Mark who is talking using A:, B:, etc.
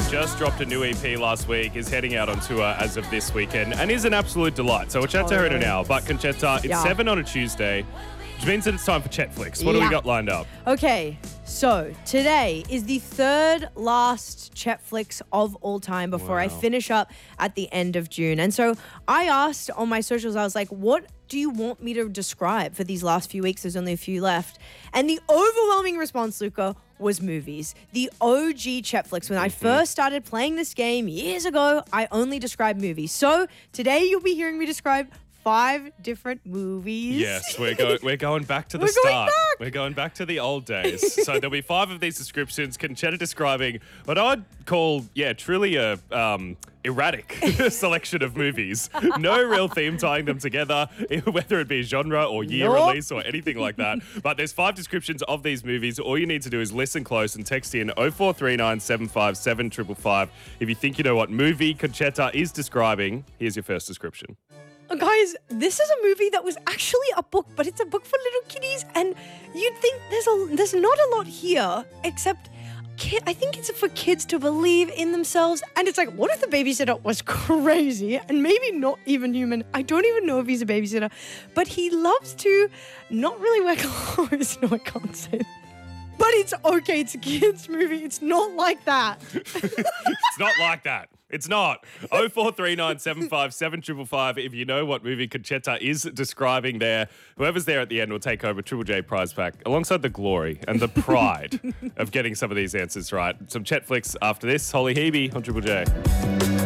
A: just dropped a new EP last week, is heading out on tour as of this weekend, and is an absolute delight. So we'll chat to her in an hour. But Conchetta, it's 7 on a Tuesday, which means that it's time for Chetflix. What do we got lined up?
B: Okay, so today is the third last Chetflix of all time before I finish up at the end of June. And so I asked on my socials, I was like, what do you want me to describe for these last few weeks? There's only a few left. And the overwhelming response, Luca, was movies. The OG Chetflix. When I first started playing this game years ago, I only described movies. So today you'll be hearing me describe 5 different movies.
A: Yes, we're going back to the start. We're going back to the old days. So there'll be 5 of these descriptions. Conchetta describing what I'd call, truly a erratic selection of movies. No real theme tying them together, whether it be genre or year release or anything like that. But there's 5 descriptions of these movies. All you need to do is listen close and text in 0439 757 555 if you think you know what movie Conchetta is describing. Here's your first description.
B: Guys, this is a movie that was actually a book, but it's a book for little kiddies, and you'd think there's not a lot here, except I think it's for kids to believe in themselves. And it's like, what if the babysitter was crazy and maybe not even human? I don't even know if he's a babysitter, but he loves to not really wear clothes. No, I can't say that. But it's okay, it's a kids' movie. It's not like that.
A: It's not like that. It's not. 0439 757 555 if you know what movie Conchetta is describing there. Whoever's there at the end will take over Triple J prize pack alongside the glory and the pride of getting some of these answers right. Some Chetflix after this. Holy Hebe on Triple J.